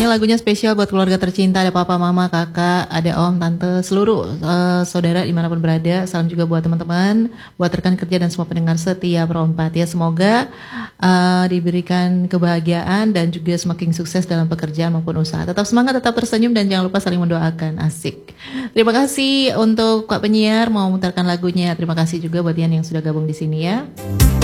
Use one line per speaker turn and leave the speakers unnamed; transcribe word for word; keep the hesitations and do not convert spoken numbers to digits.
lagunya spesial buat keluarga tercinta, ada papa, mama, kakak, ada om, tante, seluruh uh, saudara dimanapun berada. Salam juga buat teman-teman, buat rekan kerja dan semua pendengar setia Pro empat ya. Semoga uh, diberikan kebahagiaan dan juga semakin sukses dalam pekerjaan maupun usaha. Tetap semangat, tetap tersenyum dan jangan lupa saling mendoakan. Asik. Terima kasih untuk Pak Penyiar mau memutarkan lagunya. Terima kasih juga buat Ian yang sudah gabung di sini ya.